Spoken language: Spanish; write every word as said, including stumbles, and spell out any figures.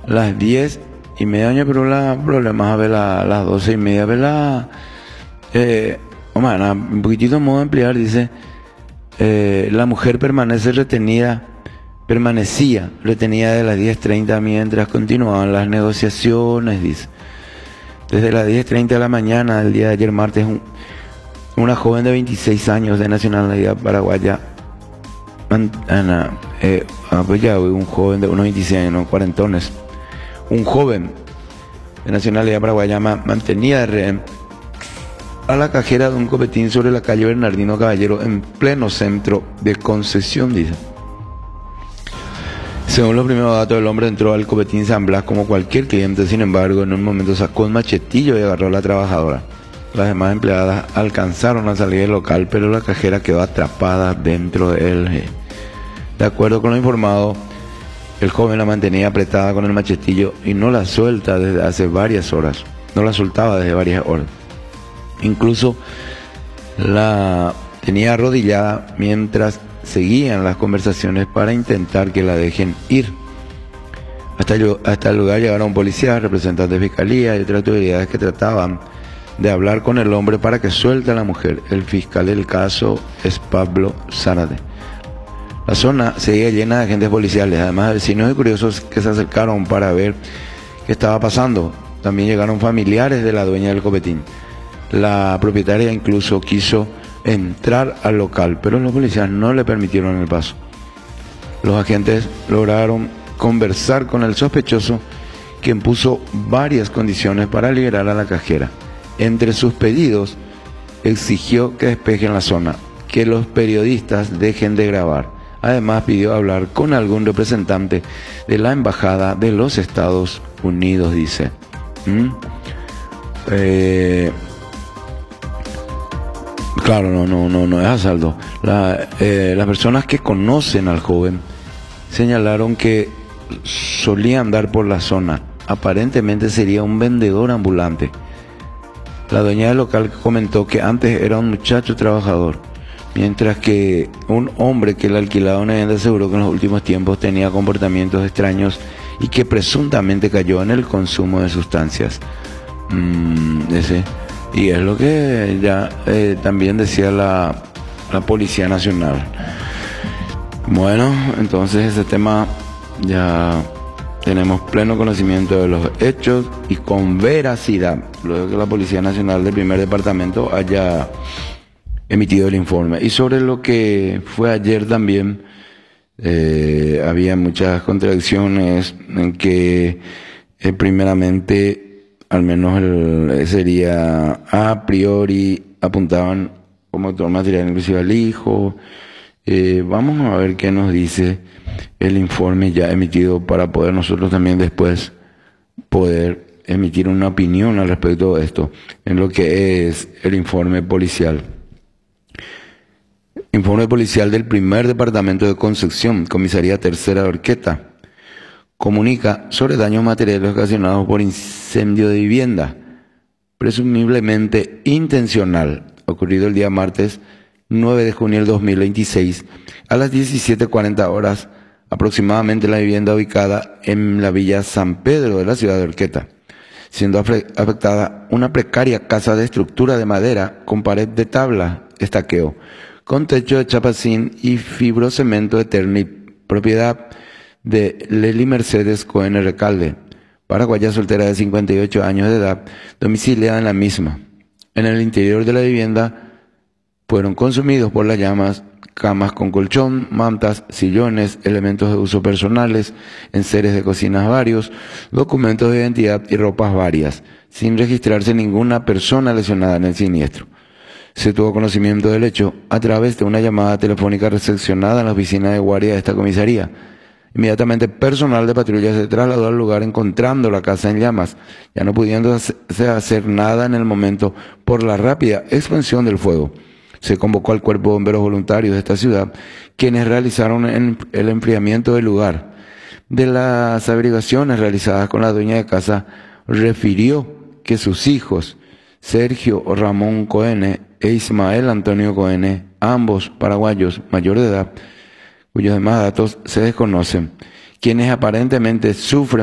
las diez y media, doña Perula, problemas a ver la- las doce y media, ver la, eh, Omar, un poquitito modo de ampliar, dice, eh, la mujer permanece retenida, permanecía retenida de las diez treinta mientras continuaban las negociaciones, dice. Desde las diez treinta de la mañana del día de ayer martes, un- una joven de veintiséis años de nacionalidad paraguaya, an- ana- eh, ah, pues ya, un joven de unos veintiséis años, no, cuarentones, un joven de nacionalidad paraguaya ma- mantenía de rehén a la cajera de un copetín sobre la calle Bernardino Caballero en pleno centro de Concesión, dice. Según los primeros datos, el hombre entró al copetín San Blas como cualquier cliente, sin embargo, en un momento sacó un machetillo y agarró a la trabajadora. Las demás empleadas alcanzaron a salir del local, pero la cajera quedó atrapada dentro de él. De acuerdo con lo informado, el joven la mantenía apretada con el machetillo y no la suelta desde hace varias horas. No la soltaba desde varias horas. Incluso la tenía arrodillada mientras seguían las conversaciones para intentar que la dejen ir. Hasta el, hasta el lugar llegaron policías, representantes de fiscalía y otras autoridades que trataban de hablar con el hombre para que suelte a la mujer. El fiscal del caso es Pablo Zárate. La zona seguía llena de agentes policiales, además de vecinos y curiosos que se acercaron para ver qué estaba pasando. También llegaron familiares de la dueña del copetín. La propietaria incluso quiso entrar al local, pero los policías no le permitieron el paso. Los agentes lograron conversar con el sospechoso, quien puso varias condiciones para liberar a la cajera. Entre sus pedidos, exigió que despejen la zona, que los periodistas dejen de grabar. Además, pidió hablar con algún representante de la Embajada de los Estados Unidos, dice. ¿Mm? Eh... Claro, no, no, no, no es asalto. La, eh, las personas que conocen al joven señalaron que solía andar por la zona. Aparentemente sería un vendedor ambulante. La dueña del local comentó que antes era un muchacho trabajador, mientras que un hombre que le alquilaba una vivienda aseguró que en los últimos tiempos tenía comportamientos extraños y que presuntamente cayó en el consumo de sustancias. Mm, ese. Y es lo que ya eh, también decía la, la Policía Nacional. Bueno, entonces ese tema ya tenemos pleno conocimiento de los hechos y con veracidad, luego que la Policía Nacional del primer departamento haya emitido el informe. Y sobre lo que fue ayer también, eh, había muchas contradicciones en que eh, primeramente, al menos el, sería a priori, apuntaban como autor material inclusive al hijo. Eh, vamos a ver qué nos dice el informe ya emitido para poder nosotros también después poder emitir una opinión al respecto de esto, en lo que es el informe policial. Informe policial del primer departamento de Concepción, Comisaría Tercera de Orqueta. Comunica sobre daños materiales ocasionados por incendio de vivienda, presumiblemente intencional, ocurrido el día martes nueve de junio del dos mil veintiséis a las diecisiete cuarenta horas, aproximadamente en la vivienda ubicada en la villa San Pedro de la ciudad de Orqueta, siendo afectada una precaria casa de estructura de madera con pared de tabla, estaqueo, con techo de chapacín y fibrocemento de Ternip, propiedad de Lely Mercedes Cohen Recalde, paraguaya soltera de cincuenta y ocho años de edad, domiciliada en la misma. En el interior de la vivienda fueron consumidos por las llamas camas con colchón, mantas, sillones, elementos de uso personales, enseres de cocinas varios, documentos de identidad y ropas varias, sin registrarse ninguna persona lesionada en el siniestro. Se tuvo conocimiento del hecho a través de una llamada telefónica recepcionada en la oficina de guardia de esta comisaría. Inmediatamente personal de patrulla se trasladó al lugar encontrando la casa en llamas, ya no pudiendo hacer nada en el momento por la rápida expansión del fuego. Se convocó al cuerpo de bomberos voluntarios de esta ciudad, quienes realizaron el enfriamiento del lugar. De las averiguaciones realizadas con la dueña de casa, refirió que sus hijos, Sergio Ramón Cohen e Ismael Antonio Cohen, ambos paraguayos mayor de edad, cuyos demás datos se desconocen, quienes aparentemente sufren